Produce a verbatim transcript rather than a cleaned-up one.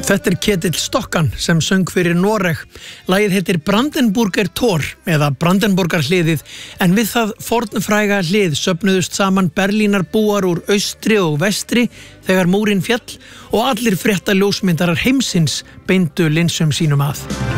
Þetta er Ketill Stokkan sem söng fyrir Noreg. Lagið heitir Brandenburger Tor eða Brandenburgar hliðið, en við það fornfræga hlið söfnuðust saman Berlínar búar úr austri og vestri þegar múrinn féll og allir frétta ljósmyndarar heimsins beindu linsum sínum að.